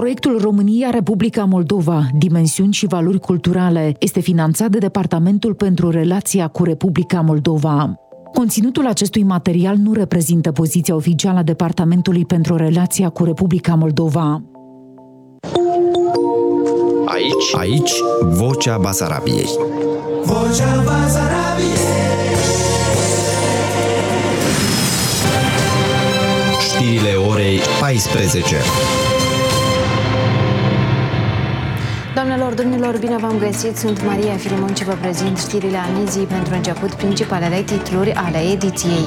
Proiectul România-Republica Moldova, dimensiuni și valori culturale, este finanțat de Departamentul pentru Relația cu Republica Moldova. Conținutul acestui material nu reprezintă poziția oficială a Departamentului pentru Relația cu Republica Moldova. Aici, Vocea Basarabiei. Vocea Basarabiei. Știrile orei 14. Doamnelor, domnilor, bine v-am găsit! Sunt Maria Filimon și vă prezint știrile amizii. Pentru început, principalele titluri ale ediției.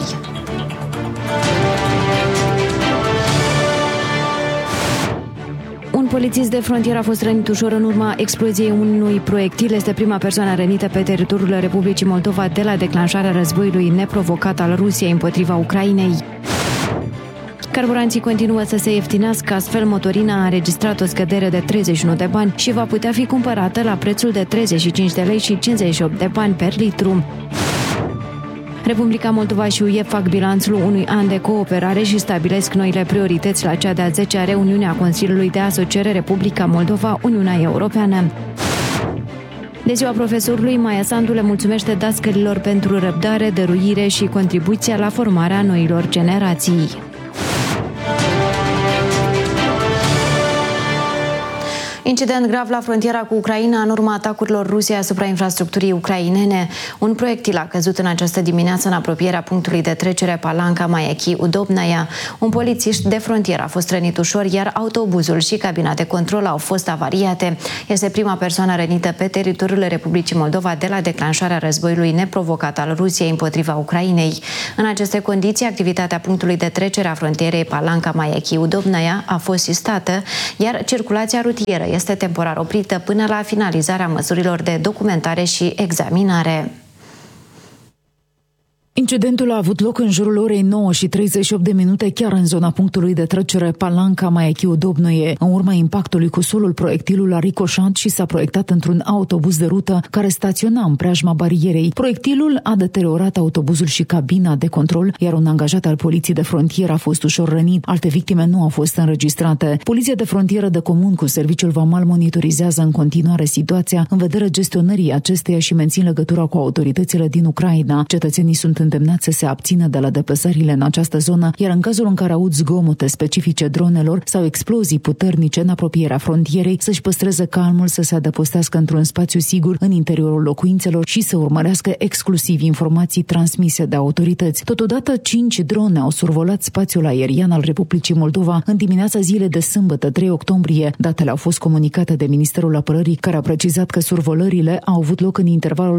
Un polițist de frontieră a fost rănit ușor în urma exploziei unui proiectil. Este prima persoană rănită pe teritoriul Republicii Moldova de la declanșarea războiului neprovocat al Rusiei împotriva Ucrainei. Carburanții continuă să se ieftinească, astfel motorina a înregistrat o scădere de 31 de bani și va putea fi cumpărată la prețul de 35 de lei și 58 de bani per litru. Republica Moldova și UE fac bilanțul unui an de cooperare și stabilesc noile priorități la cea de-a 10-a reuniune a Consiliului de Asociere Republica Moldova-Uniunea Europeană. De ziua profesorului, Maia Sandu le mulțumește dascălilor pentru răbdare, dăruire și contribuția la formarea noilor generații. Incident grav la frontiera cu Ucraina în urma atacurilor Rusiei asupra infrastructurii ucrainene. Un proiectil a căzut în această dimineață în apropierea punctului de trecere Palanca Maiechi Udobnaia. Un polițist de frontieră a fost rănit ușor, iar autobuzul și cabina de control au fost avariate. Este prima persoană rănită pe teritoriul Republicii Moldova de la declanșarea războiului neprovocat al Rusiei împotriva Ucrainei. În aceste condiții, activitatea punctului de trecere a frontierei Palanca Maiechi Udobnaia a fost sistată, iar circulația rutieră este temporar oprită până la finalizarea măsurilor de documentare și examinare. Incidentul a avut loc în jurul orei 9:38 chiar în zona punctului de trecere Palanca Maiechi Udobnaie. În urma impactului cu solul, proiectilul a ricoșat și s-a proiectat într-un autobuz de rută care staționa în preajma barierei. Proiectilul a deteriorat autobuzul și cabina de control, iar un angajat al poliției de frontieră a fost ușor rănit. Alte victime nu au fost înregistrate. Poliția de frontieră de comun cu serviciul vamal monitorizează în continuare situația în vederea gestionării acesteia și mențin legătura cu autoritățile din Ucraina. Cetățenii sunt îndemnați să se abțină de la deplasările în această zonă, iar în cazul în care aud zgomote specifice dronelor sau explozii puternice în apropierea frontierei, să-și păstreze calmul, să se adăpostească într-un spațiu sigur în interiorul locuințelor și să urmărească exclusiv informații transmise de autorități. Totodată, 5 drone au survolat spațiul aerian al Republicii Moldova în dimineața zilei de sâmbătă, 3 octombrie. Datele au fost comunicate de Ministerul Apărării, care a precizat că survolările au avut loc în intervalul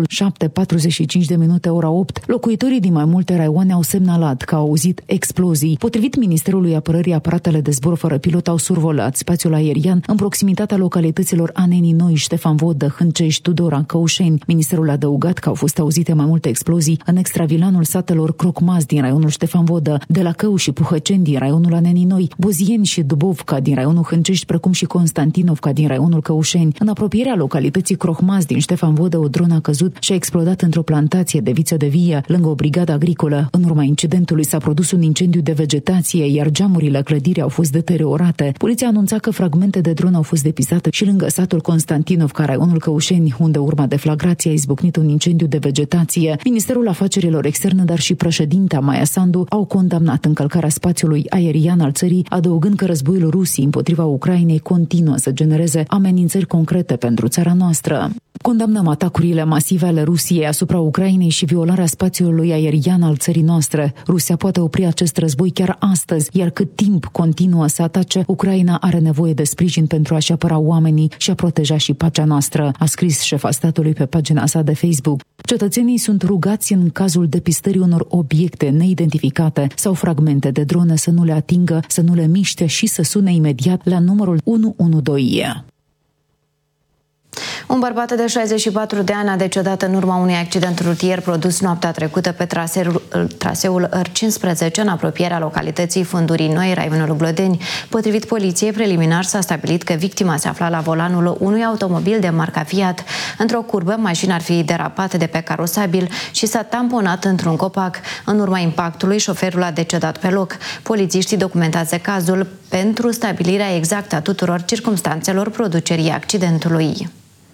7:45 ora 8. Locuitorii din mai multe raioane au semnalat că au auzit explozii. Potrivit Ministerului Apărării, aparatele de zbor fără pilot au survolat spațiul aerian în proximitatea localităților Anenii Noi, Ștefan Vodă, Hâncești, Tudora, Căușeni. Ministerul a adăugat că au fost auzite mai multe explozii în extravilanul satelor Crocmaz din raionul Ștefan Vodă, de la Cău și Puhăceni din raionul Anenii Noi, Bozieni și Dubovca din raionul Hâncești, precum și Constantinovca din raionul Căușeni. În apropierea localității Crocmaz din Ștefan Vodă, o dronă a căzut și a explodat într-o plantație de viță de vie, lângă o brigadă agricolă. În urma incidentului s-a produs un incendiu de vegetație, iar geamurile clădirii au fost deteriorate. Poliția anunța că fragmente de dron au fost depisate și lângă satul Constantinovca, raionul Căușeni, unde urma deflagrației a izbucnit un incendiu de vegetație. Ministerul Afacerilor Externe, dar și președintea Maia Sandu au condamnat încălcarea spațiului aerian al țării, adăugând că războiul Rusiei împotriva Ucrainei continuă să genereze amenințări concrete pentru țara noastră. Condamnăm atacurile masive ale Rusiei asupra Ucrainei și violarea spațiului aerian al țării noastre. Rusia poate opri acest război chiar astăzi, iar cât timp continuă să atace, Ucraina are nevoie de sprijin pentru a-și apăra oamenii și a proteja și pacea noastră, a scris șefa statului pe pagina sa de Facebook. Cetățenii sunt rugați în cazul depistării unor obiecte neidentificate sau fragmente de drone să nu le atingă, să nu le miște și să sune imediat la numărul 112. Un bărbat de 64 de ani a decedat în urma unui accident rutier produs noaptea trecută pe traseul R15 în apropierea localității Fundurii Noi, raionul Blodeni. Potrivit poliției, preliminar s-a stabilit că victima se afla la volanul unui automobil de marca Fiat. Într-o curbă, mașina ar fi derapat de pe carosabil și s-a tamponat într-un copac. În urma impactului, șoferul a decedat pe loc. Polițiștii documentează cazul pentru stabilirea exactă a tuturor circumstanțelor producerii accidentului.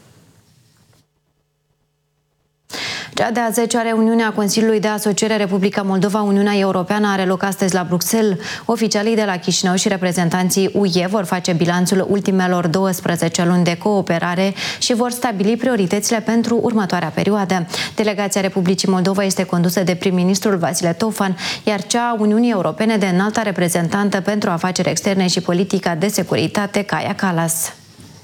Cea de-a 10-a reuniune a Consiliului de Asociere Republica Moldova-Uniunea Europeană are loc astăzi la Bruxelles. Oficialii de la Chișinău și reprezentanții UE vor face bilanțul ultimelor 12 luni de cooperare și vor stabili prioritățile pentru următoarea perioadă. Delegația Republicii Moldova este condusă de prim-ministrul Vasile Tofan, iar cea a Uniunii Europene de înalta reprezentantă pentru afaceri externe și politica de securitate, Kaja Kallas.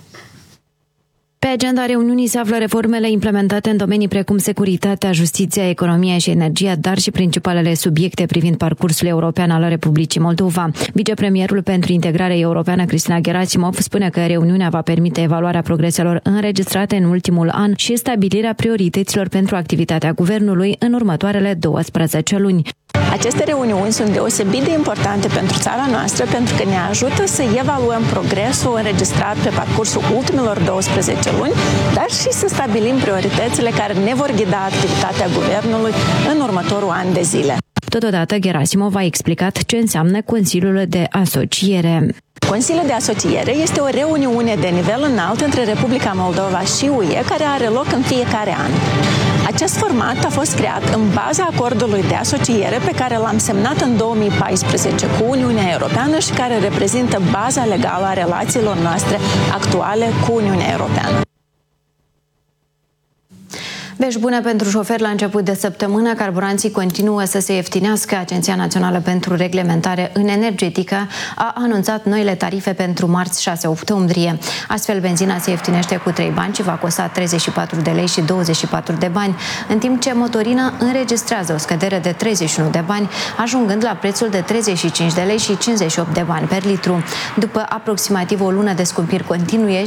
Pe agenda reuniunii se află reformele implementate în domenii precum securitatea, justiția, economia și energia, dar și principalele subiecte privind parcursul european al Republicii Moldova. Vicepremierul pentru integrare europeană, Cristina Gerasimov, spune că reuniunea va permite evaluarea progreselor înregistrate în ultimul an și stabilirea priorităților pentru activitatea guvernului în următoarele 12 luni. Aceste reuniuni sunt deosebit de importante pentru țara noastră pentru că ne ajută să evaluăm progresul înregistrat pe parcursul ultimilor 12 luni, dar și să stabilim prioritățile care ne vor ghida activitatea guvernului în următorul an de zile. Totodată, Gerasimov a explicat ce înseamnă Consiliul de Asociere. Consiliul de Asociere este o reuniune de nivel înalt între Republica Moldova și UE care are loc în fiecare an. Acest format a fost creat în baza acordului de asociere pe care l-am semnat în 2014 cu Uniunea Europeană și care reprezintă baza legală a relațiilor noastre actuale cu Uniunea Europeană. Vești bune pentru șoferi la început de săptămână. Carburanții continuă să se ieftinească. Agenția Națională pentru Reglementare în Energetică a anunțat noile tarife pentru marți 6 octombrie. Astfel, benzina se ieftinește cu 3 bani și va costa 34 de lei și 24 de bani, în timp ce motorina înregistrează o scădere de 31 de bani, ajungând la prețul de 35 de lei și 58 de bani per litru. După aproximativ o lună de scumpiri continue